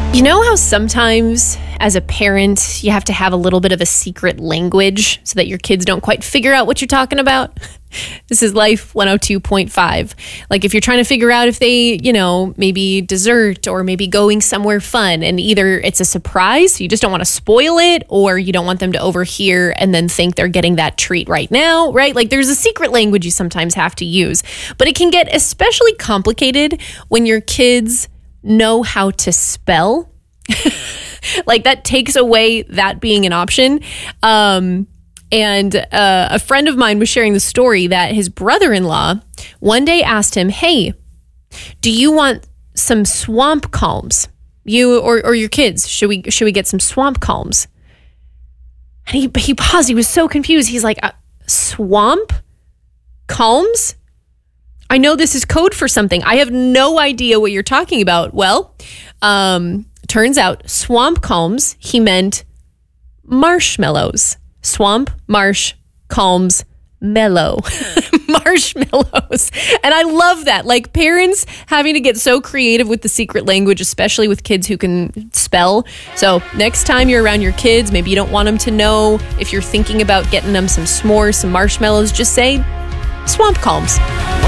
You know how sometimes as a parent, you have to have a little bit of a secret language so that your kids don't quite figure out what you're talking about? This is Life 102.5. Like if you're trying to figure out if they, maybe dessert or maybe going somewhere fun, and either it's a surprise, so you just don't want to spoil it, or you don't want them to overhear and then think they're getting that treat right now, right? Like there's a secret language you sometimes have to use, but it can get especially complicated when your kids know how to spell. Like that takes away that being an option. And a friend of mine was sharing the story that his brother-in-law one day asked him, "Hey, do you want some swamp calms? You or your kids, should we get some swamp calms?" And he paused. He was so confused. He's like, "Swamp calms? I know this is code for something. I have no idea what you're talking about." Well, turns out swamp calms, he meant marshmallows. Swamp, marsh, calms, mellow. Marshmallows. And I love that. Like parents having to get so creative with the secret language, especially with kids who can spell. So next time you're around your kids, maybe you don't want them to know. If you're thinking about getting them some s'mores, some marshmallows, just say swamp calms.